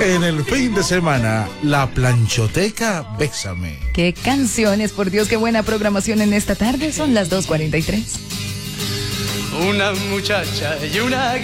En el fin de semana, la planchoteca Bésame. Qué canciones, por Dios, qué buena programación en esta tarde. Son las 2:43. Una muchacha y una